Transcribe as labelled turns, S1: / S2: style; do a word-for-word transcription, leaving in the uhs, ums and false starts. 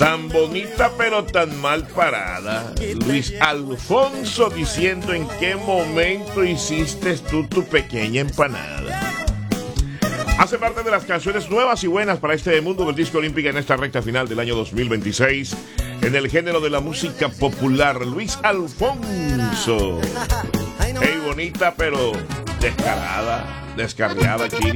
S1: Tan bonita pero tan mal parada. Luis Alfonso diciendo en qué momento hiciste tú tu pequeña empanada. Hace parte de las canciones nuevas y buenas para este mundo del disco olímpico en esta recta final del año dos mil veintiséis. En el género de la música popular, Luis Alfonso. Hey, bonita pero descarada, descarriada, china.